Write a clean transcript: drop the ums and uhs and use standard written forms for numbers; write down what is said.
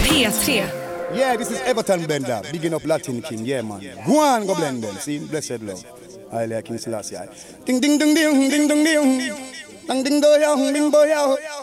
P3. Yeah, this is Everton Bender, bigging up Latin King, yeah man. Go on, go blend them, see, blessed love. I like King Selassie. Ding ding ding ding ding ding ding. Ding ding do ya, ding bo ya.